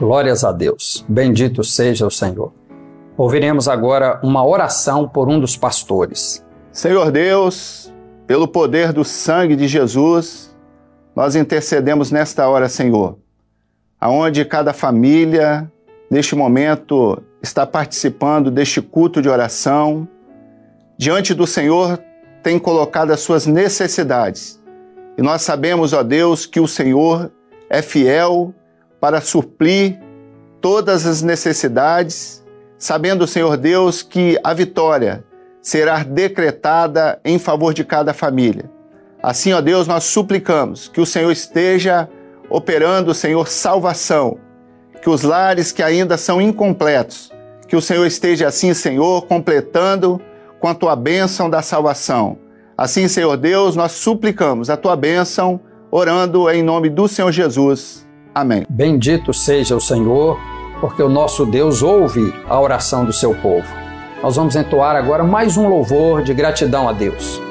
Glórias a Deus. Bendito seja o Senhor. Ouviremos agora uma oração por um dos pastores. Senhor Deus, pelo poder do sangue de Jesus, nós intercedemos nesta hora, Senhor, aonde cada família, neste momento, está participando deste culto de oração. Diante do Senhor, tem colocado as suas necessidades. E nós sabemos, ó Deus, que o Senhor é fiel para suprir todas as necessidades, sabendo, Senhor Deus, que a vitória será decretada em favor de cada família. Assim, ó Deus, nós suplicamos que o Senhor esteja operando, Senhor, salvação, que os lares que ainda são incompletos, que o Senhor esteja assim, Senhor, completando com a Tua bênção da salvação. Assim, Senhor Deus, nós suplicamos a Tua bênção, orando em nome do Senhor Jesus. Amém. Bendito seja o Senhor, porque o nosso Deus ouve a oração do seu povo. Nós vamos entoar agora mais um louvor de gratidão a Deus.